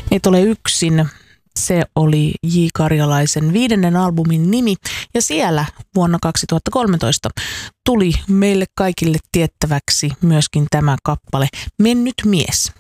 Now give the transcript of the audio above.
Et ole yksin. Se oli J. Karjalaisen 5. albumin nimi ja siellä vuonna 2013 tuli meille kaikille tiettäväksi myöskin tämä kappale Mennyt mies.